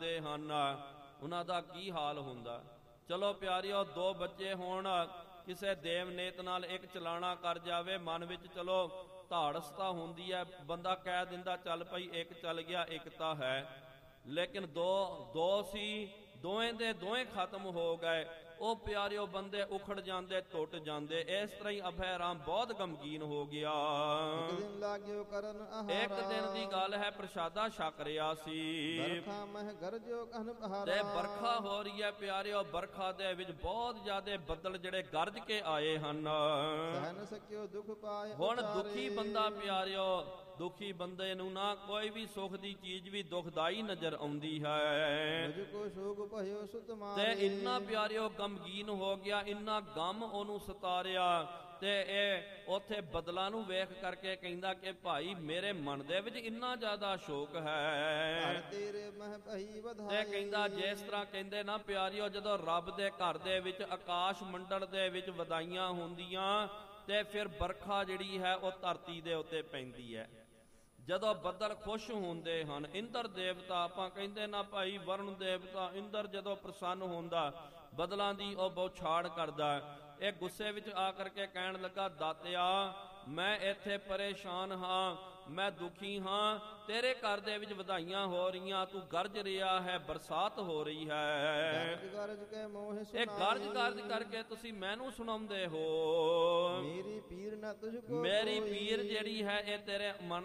ਜਾਂਦੇ ਹਨ, ਉਹਨਾਂ ਦਾ ਕੀ ਹਾਲ ਹੁੰਦਾ। ਚਲੋ ਪਿਆਰਿਓ, 2 ਬੱਚੇ ਹੋਣ, ਕਿਸੇ ਦੇਵ ਨੇਤ ਨਾਲ ਇੱਕ ਚਲਾਣਾ ਕਰ ਜਾਵੇ, ਮਨ ਵਿੱਚ ਚਲੋ ਧਾੜਸਤਾ ਹੁੰਦੀ ਹੈ, ਬੰਦਾ ਕਹਿ ਦਿੰਦਾ ਚੱਲ ਪਈ ਇੱਕ ਚੱਲ ਗਿਆ, ਇੱਕ ਤਾਂ ਹੈ। ਲੇਕਿਨ ਦੋ ਸੀ, ਦੋਵੇਂ ਦੇ ਦੋਵੇਂ ਖਤਮ ਹੋ ਗਏ। ਉਹ ਪਿਆਰਿਓ ਬੰਦੇ ਉਖੜ ਜਾਂਦੇ, ਟੁੱਟ ਜਾਂਦੇ। ਇਸ ਤਰ੍ਹਾਂ ਹੀ ਅਭੈ ਰਾਮ ਬਹੁਤ ਗਮਗੀਨ ਹੋ ਗਿਆ। ਇੱਕ ਦਿਨ ਦੀ ਗੱਲ ਹੈ, ਪ੍ਰਸ਼ਾਦਾ ਛਕ ਰਿਹਾ ਸੀ ਤੇ ਬਰਖਾ ਹੋ ਰਹੀ ਹੈ ਪਿਆਰਿਓ। ਬਰਖਾ ਦੇ ਵਿੱਚ ਬਹੁਤ ਜ਼ਿਆਦਾ ਬੱਦਲ ਜਿਹੜੇ ਗਰਜ ਕੇ ਆਏ ਹਨ। ਹੁਣ ਦੁਖੀ ਬੰਦਾ ਪਿਆਰਿਓ, ਦੁਖੀ ਬੰਦੇ ਨੂੰ ਨਾ ਕੋਈ ਵੀ ਸੁਖ ਦੀ ਚੀਜ਼ ਵੀ ਦੁਖਦਾਈ ਨਜ਼ਰ ਆਉਂਦੀ ਹੈ। ਤੇ ਇੰਨਾ ਪਿਆਰਿਓ ਗਮਗੀਨ ਹੋ ਗਿਆ, ਇੰਨਾ ਗਮ ਉਹਨੂੰ ਸਤਾਰਿਆ। ਤੇ ਇਹ ਉੱਥੇ ਬਦਲਾਂ ਨੂੰ ਵੇਖ ਕਰਕੇ ਕਹਿੰਦਾ ਕਿ ਭਾਈ ਮੇਰੇ ਮਨ ਦੇ ਵਿੱਚ ਇੰਨਾ ਜ਼ਿਆਦਾ ਸ਼ੋਕ ਹੈ। ਤੇ ਕਹਿੰਦਾ ਜਿਸ ਤਰ੍ਹਾਂ ਕਹਿੰਦੇ ਨਾ ਪਿਆਰਿਓ, ਜਦੋਂ ਰੱਬ ਦੇ ਘਰ ਦੇ ਵਿੱਚ ਆਕਾਸ਼ ਮੰਡਲ ਦੇ ਵਿੱਚ ਵਧਾਈਆਂ ਹੁੰਦੀਆਂ ਤੇ ਫਿਰ ਬਰਖਾ ਜਿਹੜੀ ਹੈ ਉਹ ਧਰਤੀ ਦੇ ਉੱਤੇ ਪੈਂਦੀ ਹੈ। ਜਦੋਂ ਬੱਦਲ ਖੁਸ਼ ਹੁੰਦੇ ਹਨ, ਇੰਦਰ ਦੇਵਤਾ, ਆਪਾਂ ਕਹਿੰਦੇ ਨਾ ਭਾਈ ਵਰਣ ਦੇਵਤਾ, ਇੰਦਰ ਜਦੋਂ ਪ੍ਰਸੰਨ ਹੁੰਦਾ ਬਦਲਾਂ ਦੀ ਉਹ ਬੌਛਾੜ ਕਰਦਾ। ਇਹ ਗੁੱਸੇ ਵਿੱਚ ਆ ਕਰਕੇ ਕਹਿਣ ਲੱਗਾ, ਦਾਤਿਆ ਮੈਂ ਇੱਥੇ ਪਰੇਸ਼ਾਨ ਹਾਂ, ਮੈਂ ਦੁਖੀ ਹਾਂ, ਤੇਰੇ ਘਰ ਦੇ ਵਿੱਚ ਵਧਾਈਆਂ ਹੋ ਰਹੀਆਂ, ਤੂੰ ਗਰਜ ਰਿਹਾ ਹੈ, ਬਰਸਾਤ ਹੋ ਰਹੀ ਹੈ। ਇਹ ਗਰਜ ਕਰਕੇ ਤੁਸੀਂ ਮੈਨੂੰ ਸੁਣਾਉਂਦੇ ਹੋ। ਮੇਰੀ ਪੀਰ ਜਿਹੜੀ ਹੈ ਇਹ ਤੇਰੇ ਮਨ